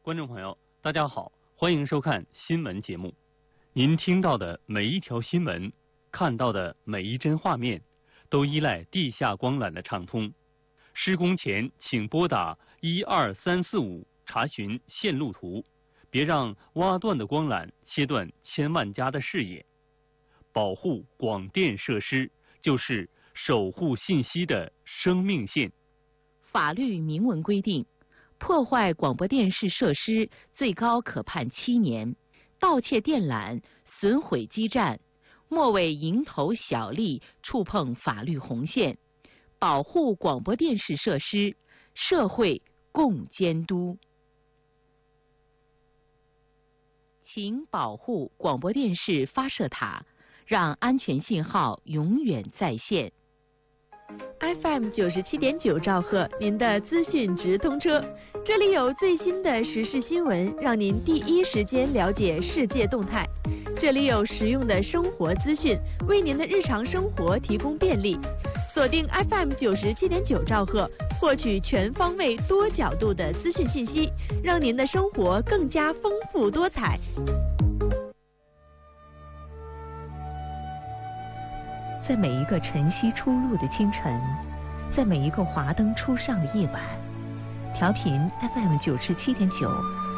观众朋友，大家好，欢迎收看新闻节目。您听到的每一条新闻，看到的每一帧画面，都依赖地下光缆的畅通。施工前，请拨打12345查询线路图，别让挖断的光缆切断千万家的视野。保护广电设施，就是守护信息的生命线。 法律明文规定，破坏广播电视设施最高可判7年，盗窃电缆、损毁基站，莫为蝇头小利触碰法律红线。保护广播电视设施，社会共监督。请保护广播电视发射塔，让安全信号永远在线。 FM 97.9兆赫，您的资讯直通车，这里有最新的时事新闻，让您第一时间了解世界动态。这里有实用的生活资讯，为您的日常生活提供便利。锁定 FM 97.9兆赫，获取全方位、多角度的资讯信息，让您的生活更加丰富多彩。 在每一个晨曦初露的清晨，在每一个华灯初上的夜晚，调频 FM 97.9